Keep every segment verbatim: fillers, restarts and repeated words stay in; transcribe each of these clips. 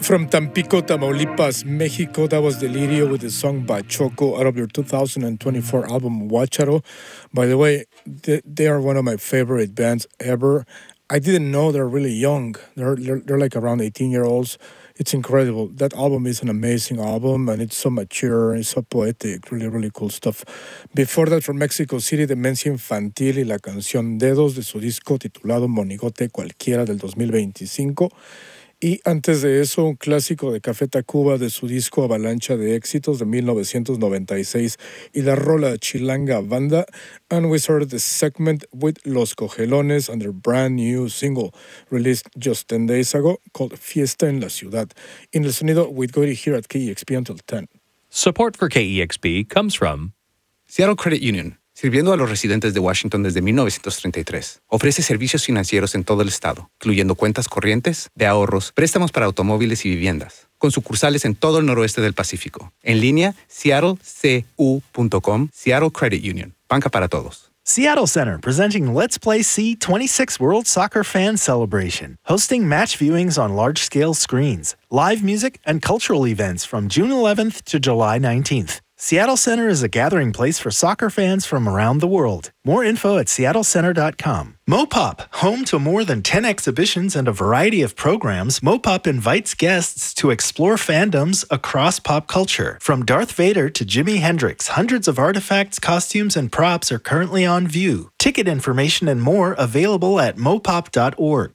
From Tampico, Tamaulipas, Mexico, that was Delirio with the song Bachoco out of their two thousand twenty-four album Guacharo. By the way, they, they are one of my favorite bands ever. I didn't know they're really young. They're, they're, they're like around eighteen-year-olds. It's incredible. That album is an amazing album, and it's so mature, it's so poetic, really, really cool stuff. Before that, from Mexico City, Demencia Infantil y la canción Dedos de su disco titulado Monigote Cualquiera del dos mil veinticinco. Y antes de eso, un clásico de Café Tacuba de su disco Avalancha de Éxitos de mil novecientos noventa y seis y la rola Chilanga Banda. And we started the segment with Los Cogelones and their brand new single released just ten days ago called Fiesta en la Ciudad. In El Sonido, we'd go to here at K E X P until ten. Support for K E X P comes from Seattle Credit Union, sirviendo a los residentes de Washington desde mil novecientos treinta y tres. Ofrece servicios financieros en todo el estado, incluyendo cuentas corrientes, de ahorros, préstamos para automóviles y viviendas, con sucursales en todo el noroeste del Pacífico. En línea, seattle c u punto com, Seattle Credit Union, banca para todos. Seattle Center presenting Let's Play C twenty-six World Soccer Fan Celebration, hosting match viewings on large-scale screens, live music, and cultural events from June eleventh to July nineteenth. Seattle Center is a gathering place for soccer fans from around the world. More info at seattle center dot com. Mopop, home to more than ten exhibitions and a variety of programs, Mopop invites guests to explore fandoms across pop culture. From Darth Vader to Jimi Hendrix, hundreds of artifacts, costumes, and props are currently on view. Ticket information and more available at mopop dot org.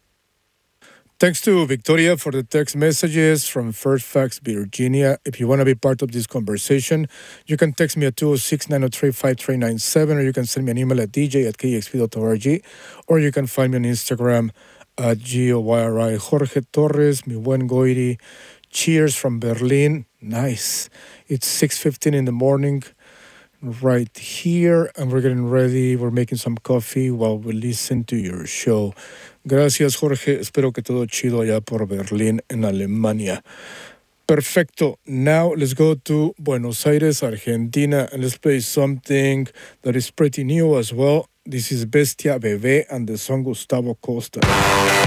Thanks to Victoria for the text messages from Fairfax, Virginia. If you want to be part of this conversation, you can text me at two oh six, nine oh three, five three nine seven, or you can send me an email at d j at k e x p dot org, or you can find me on Instagram at G O Y R I. Jorge Torres, mi buen Goiri. Cheers from Berlin. Nice. It's six fifteen in the morning right here, and we're getting ready. We're making some coffee while we listen to your show. Gracias, Jorge. Espero que todo chido allá por Berlín, en Alemania. Perfecto. Now let's go to Buenos Aires, Argentina, and let's play something that is pretty new as well. This is Bestia Bebé and the song Gustavo Costa.